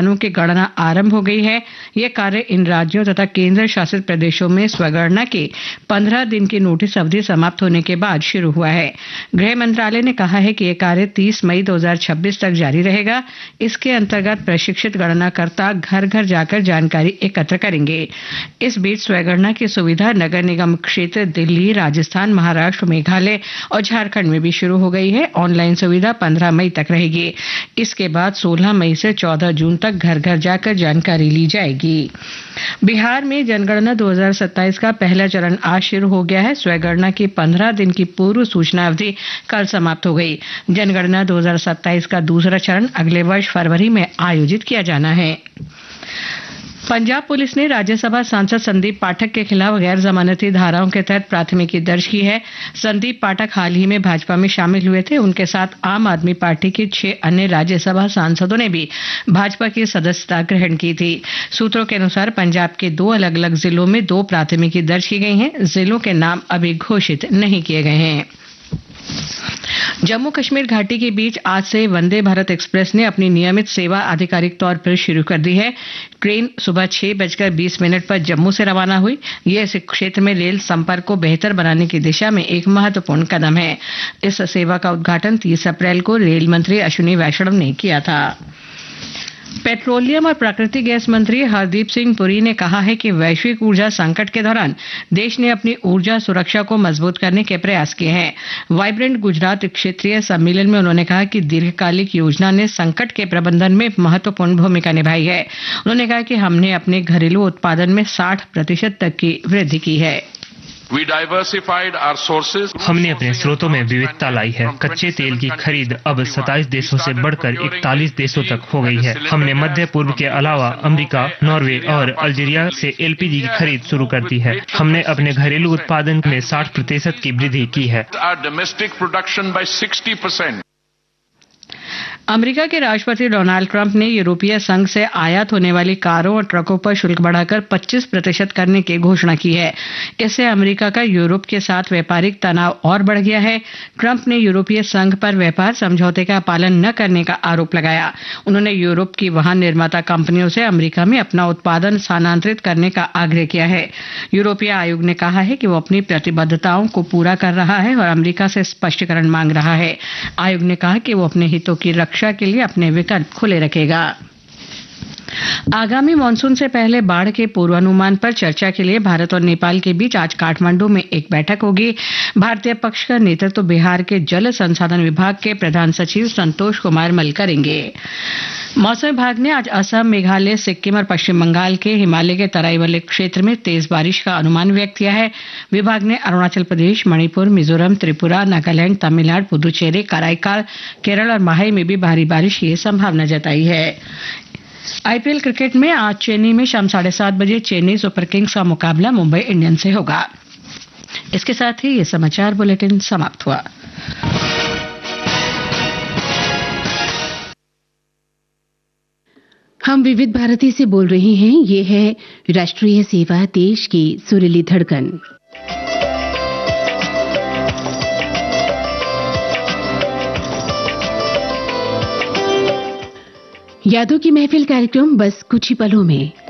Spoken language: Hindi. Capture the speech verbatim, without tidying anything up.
मतदानों की गणना आरंभ हो गई है। यह कार्य इन राज्यों तथा केंद्र शासित प्रदेशों में स्वगणना के पंद्रह दिन की नोटिस अवधि समाप्त होने के बाद शुरू हुआ है। गृह मंत्रालय ने कहा है कि यह कार्य तीस मई दो हज़ार छब्बीस तक जारी रहेगा। इसके अंतर्गत प्रशिक्षित गणनाकर्ता घर घर जाकर जानकारी एकत्र करेंगे। इस बीच स्वगणना की सुविधा नगर निगम क्षेत्र दिल्ली, राजस्थान, महाराष्ट्र, मेघालय और झारखंड में भी शुरू हो गई है। ऑनलाइन सुविधा पंद्रह मई तक रहेगी। इसके बाद सोलह मई से चौदह जून तक घर घर जाकर जानकारी ली जाएगी। बिहार में जनगणना दो हज़ार सत्ताईस का पहला चरण आज शुरू हो गया है। स्वगणना की पंद्रह दिन की पूर्व सूचना अवधि कल समाप्त हो गई। जनगणना दो हज़ार सत्ताईस का दूसरा चरण अगले वर्ष फरवरी में आयोजित किया जाना है। पंजाब पुलिस ने राज्यसभा सांसद संदीप पाठक के खिलाफ गैर जमानती धाराओं के तहत प्राथमिकी दर्ज की है। संदीप पाठक हाल ही में भाजपा में शामिल हुए थे। उनके साथ आम आदमी पार्टी के छह अन्य राज्यसभा सांसदों ने भी भाजपा की सदस्यता ग्रहण की थी। सूत्रों के अनुसार पंजाब के दो अलग अलग जिलों में दो प्राथमिकी दर्ज की गई हैं। जिलों के नाम अभी घोषित नहीं किए गए हैं। जम्मू कश्मीर घाटी के बीच आज से वंदे भारत एक्सप्रेस ने अपनी नियमित सेवा आधिकारिक तौर पर शुरू कर दी है। ट्रेन सुबह छह बजकर बीस मिनट पर जम्मू से रवाना हुई। यह इस क्षेत्र में रेल संपर्क को बेहतर बनाने की दिशा में एक महत्वपूर्ण कदम है। इस सेवा का उद्घाटन तीस अप्रैल को रेल मंत्री अश्विनी वैष्णव ने किया था। पेट्रोलियम और प्राकृतिक गैस मंत्री हरदीप सिंह पुरी ने कहा है कि वैश्विक ऊर्जा संकट के दौरान देश ने अपनी ऊर्जा सुरक्षा को मजबूत करने के प्रयास किए हैं। वाइब्रेंट गुजरात क्षेत्रीय सम्मेलन में उन्होंने कहा कि दीर्घकालिक योजना ने संकट के प्रबंधन में महत्वपूर्ण भूमिका निभाई है। उन्होंने कहा कि हमने अपने घरेलू उत्पादन में साठ प्रतिशत तक की वृद्धि की है। We diversified our sources. हमने अपने स्रोतों में विविधता लाई है। कच्चे तेल की खरीद अब सत्ताईस देशों से बढ़कर इकतालीस देशों तक हो गई है। हमने मध्य पूर्व के अलावा अमेरिका, नॉर्वे और अल्जीरिया से एलपीजी की खरीद शुरू कर दी है। हमने अपने घरेलू उत्पादन में साठ प्रतिशत की वृद्धि की है। Our domestic production by sixty percent. America के राष्ट्रपति डोनाल्ड ट्रंप ने यूरोपीय संघ से आयात होने वाली कारों और ट्रकों पर शुल्क बढ़ाकर पच्चीस प्रतिशत करने की घोषणा की है। इससे अमेरिका का यूरोप के साथ व्यापारिक तनाव और बढ़ गया है। ट्रंप ने यूरोपीय संघ पर व्यापार समझौते का पालन न करने का आरोप लगाया। उन्होंने यूरोप की वाहन निर्माता कंपनियों से अमेरिका में अपना उत्पादन स्थानांतरित करने का आग्रह किया है। यूरोपीय आयोग ने कहा है कि वो अपनी प्रतिबद्धताओं को पूरा कर रहा है और अमेरिका से स्पष्टीकरण मांग रहा है। आयोग ने कहा कि वो अपने हितों की रक्षा के लिए अपने विकल्प खुले रखेगा। आगामी मानसून से पहले बाढ़ के पूर्वानुमान पर चर्चा के लिए भारत और नेपाल के बीच आज काठमांडू में एक बैठक होगी। भारतीय पक्ष का नेतृत्व बिहार के जल संसाधन विभाग के प्रधान सचिव संतोष कुमार मल करेंगे। मौसम विभाग ने आज असम, मेघालय, सिक्किम और पश्चिम बंगाल के हिमालय के तराई वाले क्षेत्र में तेज बारिश का अनुमान व्यक्त किया है। विभाग ने अरुणाचल प्रदेश, मणिपुर, मिजोरम, त्रिपुरा, नागालैंड, तमिलनाडु, पुदुचेरी, कराईकाल, केरल और माहे में भी भारी बारिश की संभावना जताई है। आईपीएल क्रिकेट में आज चेन्नई में शाम साढ़े सात बजे चेन्नई सुपर किंग्स का मुकाबला मुंबई इंडियंस से होगा। इसके साथ ही ये समाचार बुलेटिन समाप्त हुआ। हम विविध भारती से बोल रहे हैं। ये है राष्ट्रीय सेवा, देश की सुरीली धड़कन। यादों की महफिल कार्यक्रम बस कुछ ही पलों में।